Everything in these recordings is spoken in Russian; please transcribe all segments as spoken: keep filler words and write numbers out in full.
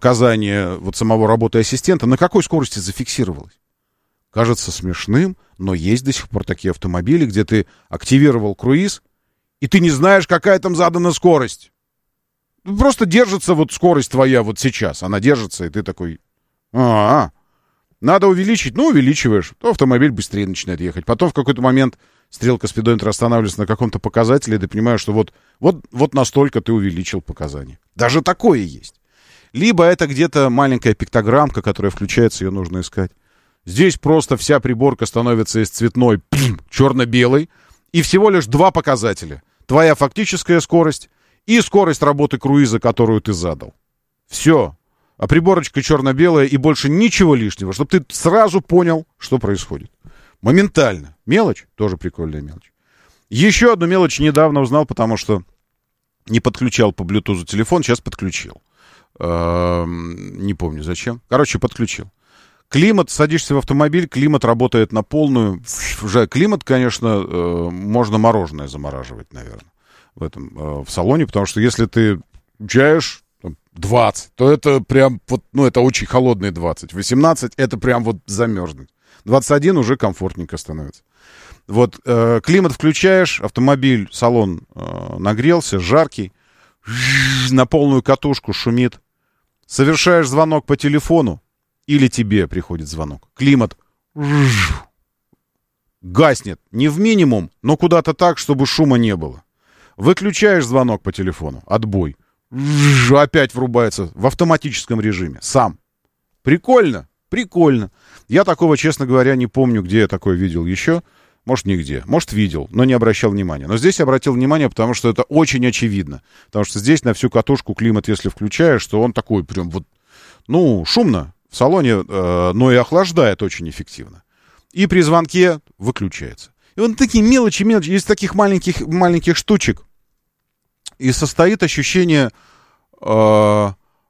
показания вот самого работы ассистента, на какой скорости зафиксировалось? Кажется смешным, но есть до сих пор такие автомобили, где ты активировал круиз, и ты не знаешь, какая там задана скорость. Просто держится вот скорость твоя вот сейчас. Она держится, и ты такой... А-а-а. Надо увеличить. Ну, увеличиваешь. То автомобиль быстрее начинает ехать. Потом в какой-то момент стрелка спидометра останавливается на каком-то показателе, и ты понимаешь, что вот, вот, вот настолько ты увеличил показания. Даже такое есть. Либо это где-то маленькая пиктограммка, которая включается, ее нужно искать. Здесь просто вся приборка становится из цветной, черно-белой, и всего лишь два показателя. Твоя фактическая скорость и скорость работы круиза, которую ты задал. Все. А приборочка черно-белая и больше ничего лишнего, чтобы ты сразу понял, что происходит. Моментально. Мелочь? Тоже прикольная мелочь. Еще одну мелочь недавно узнал, потому что не подключал по Bluetooth телефон, сейчас подключил. Не помню зачем. Короче, подключил. Климат, садишься в автомобиль, климат работает на полную. Уже климат, конечно, можно мороженое замораживать, наверное, в этом, в салоне, потому что если ты включаешь двадцать, то это прям вот, ну, это очень холодные двадцать. восемнадцать это прям вот замерзнуть. двадцать один уже комфортненько становится. Вот, э, климат включаешь, автомобиль, салон э, нагрелся, жаркий, на полную катушку шумит. Совершаешь звонок по телефону, или тебе приходит звонок. Климат гаснет. Не в минимум, но куда-то так, чтобы шума не было. Выключаешь звонок по телефону. Отбой. Опять врубается в автоматическом режиме. Сам. Прикольно. Прикольно. Я такого, честно говоря, не помню, где я такое видел еще. Может, нигде. Может, видел, но не обращал внимания. Но здесь обратил внимание, потому что это очень очевидно. Потому что здесь на всю катушку климат, если включаешь, то он такой прям вот, ну, шумно в салоне, э, но и охлаждает очень эффективно. И при звонке выключается. И вот такие мелочи, мелочи, из таких маленьких, маленьких штучек. И состоит ощущение, э,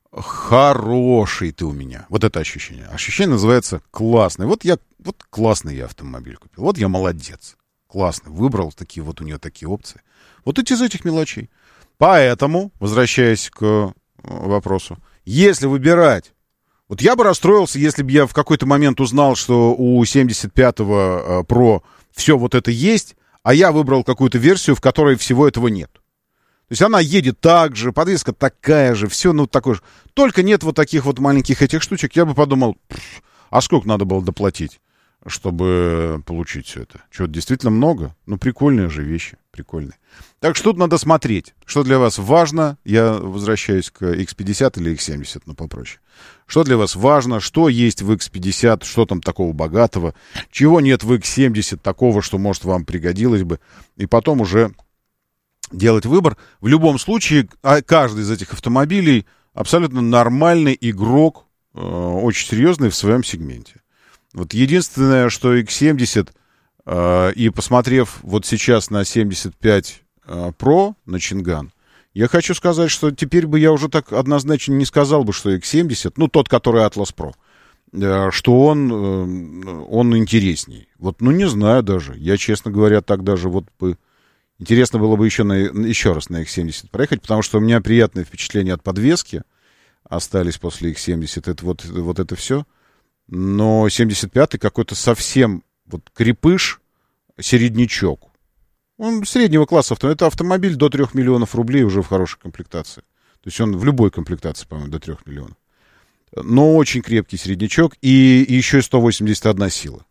хороший ты у меня. Вот это ощущение. Ощущение называется классный. Вот я, вот классный я автомобиль купил. Вот я молодец. Классный. Выбрал такие, вот у него такие опции. Вот эти из этих мелочей. Поэтому, возвращаясь к вопросу, если выбирать, вот я бы расстроился, если бы я в какой-то момент узнал, что у семьдесят пятого Pro все вот это есть, а я выбрал какую-то версию, в которой всего этого нет. То есть она едет так же, подвеска такая же, все, ну, такое же. Только нет вот таких вот маленьких этих штучек. Я бы подумал, а сколько надо было доплатить, чтобы получить все это? Что-то действительно много. Ну, прикольные же вещи, прикольные. Так что тут надо смотреть, что для вас важно. Я возвращаюсь к икс пятьдесят или икс семьдесят, но попроще. Что для вас важно, что есть в икс пятьдесят, что там такого богатого, чего нет в икс семьдесят такого, что, может, вам пригодилось бы. И потом уже делать выбор. В любом случае, каждый из этих автомобилей абсолютно нормальный игрок, э, очень серьезный в своем сегменте. Вот единственное, что икс семьдесят, э, и посмотрев вот сейчас на семьдесят пять э, Pro, на Чинган, я хочу сказать, что теперь бы я уже так однозначно не сказал бы, что икс семьдесят, ну, тот, который Atlas Pro, э, что он, э, он интересней. Вот, ну, не знаю даже. Я, честно говоря, так даже вот бы... Интересно было бы еще, на, еще раз на икс семьдесят проехать, потому что у меня приятные впечатления от подвески остались после икс семьдесят. Это вот, вот это все. Но семьдесят пятый какой-то совсем вот крепыш, середнячок. Он среднего класса. Это автомобиль до трех миллионов рублей уже в хорошей комплектации. То есть он в любой комплектации, по-моему, до трех миллионов. Но очень крепкий середнячок. И, и еще и сто восемьдесят одна сила.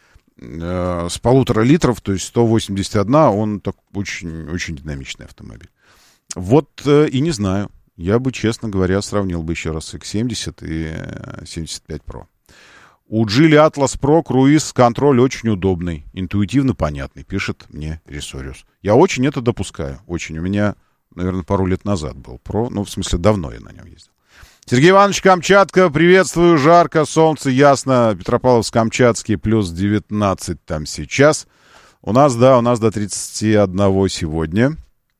С полутора литров, то есть сто восемьдесят один, он так очень, очень динамичный автомобиль. Вот и не знаю. Я бы, честно говоря, сравнил бы еще раз икс семьдесят и семьдесят пять Pro. У Geely Atlas Pro круиз-контроль очень удобный, интуитивно понятный, пишет мне Ресориус. Я очень это допускаю. Очень. У меня, наверное, пару лет назад был Pro. Ну, в смысле, давно я на нем ездил. Сергей Иванович, Камчатка, приветствую, жарко, солнце, ясно, Петропавловск-Камчатский, плюс девятнадцать там сейчас. У нас, да, у нас до тридцати одного сегодня.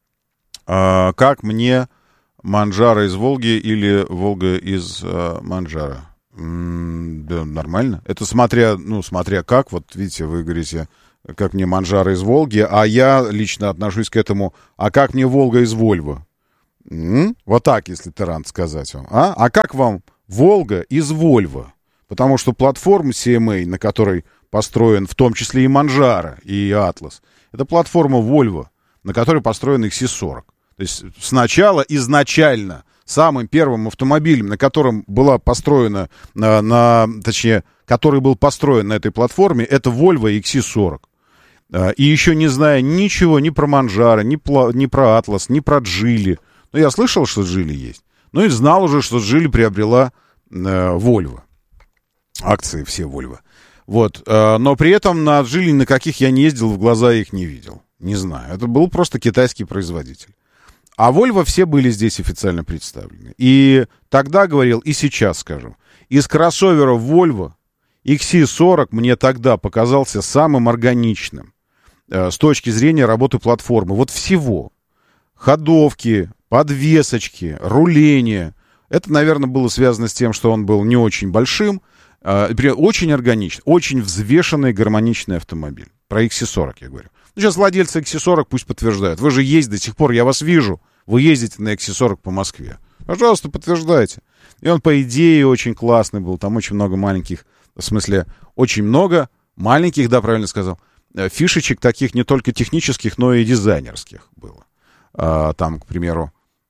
А, как мне Манджара из Волги или Волга из а, Манджара? М-м, да, нормально. Это смотря, ну, смотря как, вот видите, вы говорите, как мне Манджара из Волги, а я лично отношусь к этому, а как мне Волга из Вольво? М-м? Вот так, если Тарант сказать вам. А? А как вам «Волга» из «Вольво». Потому что платформа си эм эй, на которой построен в том числе и «Манжаро», и «Атлас», это платформа «Вольво», на которой построен икс си сорок. То есть сначала, изначально, самым первым автомобилем, на котором была построена, на, на, точнее, который был построен на этой платформе, это Volvo икс си сорок. И еще не зная ничего ни про «Манжаро», ни, ни про «Атлас», ни про «Джили». Ну, я слышал, что «Джили» есть. Ну, и знал уже, что «Джили» приобрела э, Volvo. Акции все Volvo. Вот. Э, но при этом на «Джили», на каких я не ездил, в глаза их не видел. Не знаю. Это был просто китайский производитель. А Volvo все были здесь официально представлены. И тогда говорил, и сейчас скажу. Из кроссоверов Volvo икс си сорок мне тогда показался самым органичным э, с точки зрения работы платформы. Вот всего. Ходовки, подвесочки, руление. Это, наверное, было связано с тем, что он был не очень большим. Э, очень органичный, очень взвешенный, гармоничный автомобиль. Про икс си сорок я говорю. Ну, сейчас владельцы икс си сорок пусть подтверждают. Вы же ездите до сих пор, я вас вижу. Вы ездите на икс си сорок по Москве. Пожалуйста, подтверждайте. И он, по идее, очень классный был. Там очень много маленьких, в смысле, очень много маленьких, да, правильно сказал, фишечек таких не только технических, но и дизайнерских было. А, там, к примеру,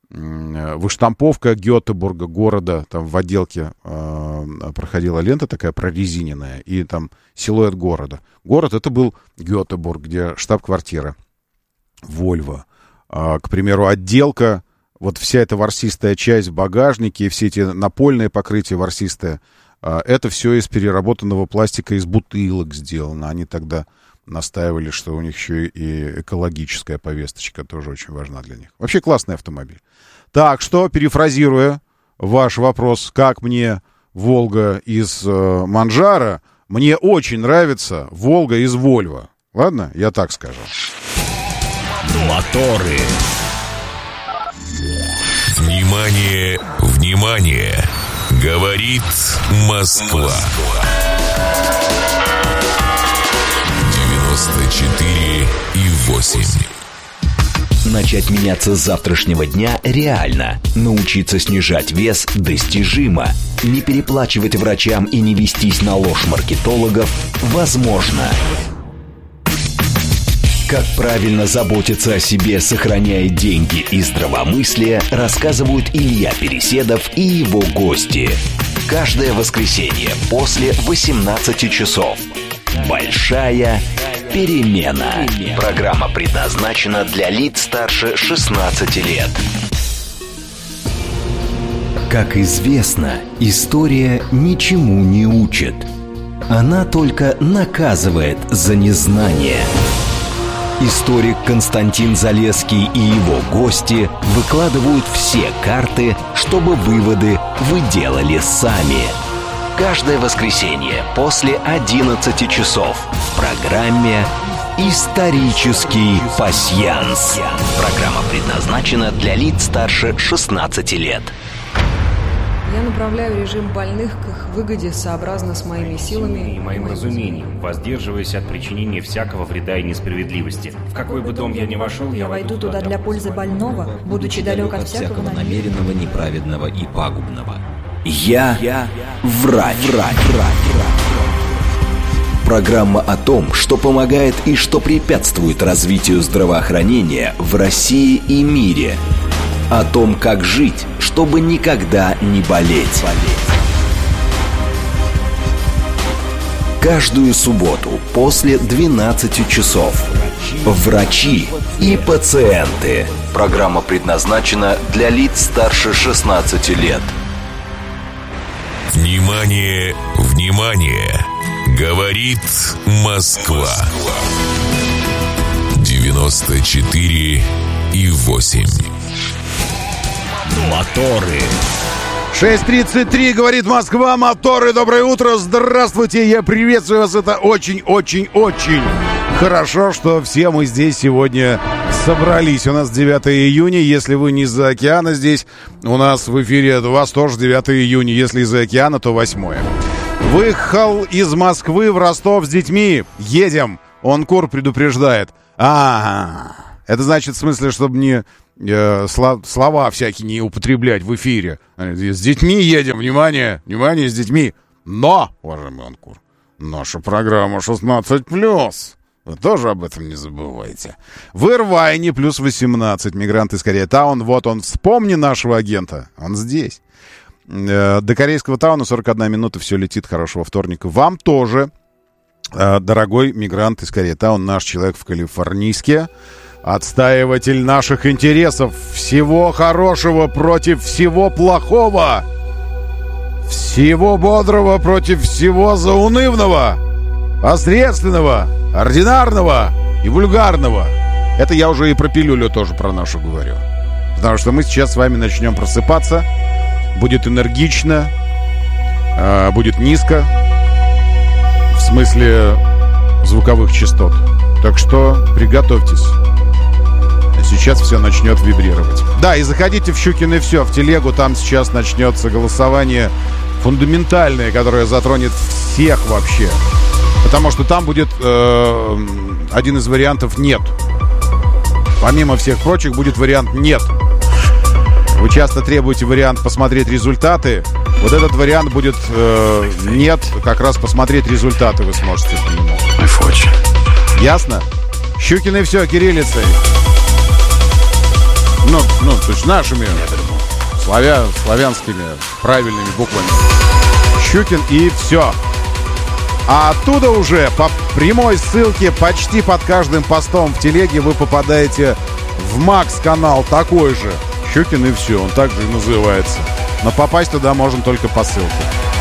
выштамповка Гетеборга, города, там в отделке э, проходила лента такая прорезиненная, и там силуэт города. Город — это был Гетеборг, где штаб-квартира Volvo. А, к примеру, отделка, вот вся эта ворсистая часть в багажнике, все эти напольные покрытия ворсистые, а, это все из переработанного пластика, из бутылок сделано. Они тогда настаивали, что у них еще и экологическая повесточка тоже очень важна для них. Вообще классный автомобиль. Так что, перефразируя ваш вопрос, как мне «Волга» из э, «Манжаро», мне очень нравится «Волга» из «Вольво». Ладно? Я так скажу. Моторы. Внимание, внимание! Говорит Москва. девяносто четыре и восемь. Начать меняться с завтрашнего дня реально. Научиться снижать вес достижимо. Не переплачивать врачам и не вестись на ложь маркетологов возможно. Как правильно заботиться о себе, сохраняя деньги и здравомыслие, рассказывают Илья Переседов и его гости. Каждое воскресенье после восемнадцати часов. Большая перемена. Программа предназначена для лиц старше шестнадцати лет. Как известно, история ничему не учит. Она только наказывает за незнание. Историк Константин Залесский и его гости выкладывают все карты, чтобы выводы вы делали сами. Каждое воскресенье после одиннадцати часов в программе «Исторический пасьянс». Программа предназначена для лиц старше шестнадцати лет. Я направляю режим больных к их выгоде сообразно с моими силами и моим разумением, воздерживаясь от причинения всякого вреда и несправедливости. В какой бы дом я ни вошел, я войду туда для пользы больного, будучи далек от всякого намеренного, неправедного и пагубного. Я, я врач. врач. врач. Программа о том, что помогает и что препятствует развитию здравоохранения в России и мире. О том, как жить, чтобы никогда не болеть. Каждую субботу после двенадцати часов. Врачи и пациенты. Программа предназначена для лиц старше шестнадцати лет. Внимание, внимание! Говорит Москва. девяносто четыре и восемь. Моторы. шесть тридцать три, говорит Москва, моторы, доброе утро, здравствуйте, я приветствую вас, это очень-очень-очень хорошо, что все мы здесь сегодня собрались. У нас девятого июня, если вы не из-за океана здесь, у нас в эфире, у вас тоже девятого июня, если из-за океана, то восьмое. Выехал из Москвы в Ростов с детьми, едем, он Кур предупреждает. А-а-а. Это значит, в смысле, чтобы не э, сло, слова всякие не употреблять в эфире. С детьми едем, внимание, внимание, с детьми. Но, уважаемый Анкур, наша программа шестнадцать плюс. Вы тоже об этом не забывайте. В Ирвайне плюс восемнадцать. Мигрант из Кореятаун. Вот он, вспомни нашего агента. Он здесь. Э, до корейского тауна сорок одна минута. Все летит. Хорошего вторника. Вам тоже, э, дорогой мигрант из Кореятаун, наш человек в Калифорнийске, отстаиватель наших интересов. Всего хорошего против всего плохого. Всего бодрого против всего заунывного, посредственного, ординарного и вульгарного. Это я уже и про пилюлю тоже про нашу говорю. Потому что мы сейчас с вами начнем просыпаться. Будет энергично, э, будет низко. В смысле звуковых частот. Так что приготовьтесь. Сейчас все начнет вибрировать. Да, и заходите в Щукин и все, в телегу. Там сейчас начнется голосование фундаментальное, которое затронет всех вообще. Потому что там будет э, один из вариантов «нет». Помимо всех прочих будет вариант «нет». Вы часто требуете вариант «посмотреть результаты». Вот этот вариант будет э, «нет». Как раз посмотреть результаты вы сможете по нему. Ясно? Щукин и все, кириллицей. Ну, ну, то есть нашими славя, славянскими правильными буквами. Щукин и все. А оттуда уже по прямой ссылке почти под каждым постом в телеге вы попадаете в Макс-канал такой же. Щукин и все, он также и называется. Но попасть туда можно только по ссылке.